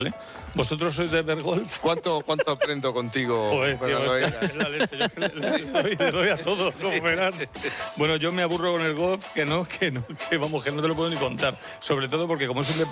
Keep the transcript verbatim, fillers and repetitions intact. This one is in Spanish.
¿eh? ¿Vosotros sois de ver golf? ¿Cuánto, cuánto aprendo contigo? Joder, tío, Fernando es, Veiga? es la leche. Yo le, le doy, le doy a todos, como verás. Bueno, yo me aburro con el golf, que no, que no, que vamos, que no te lo puedo ni contar. Sobre todo porque como es un deporte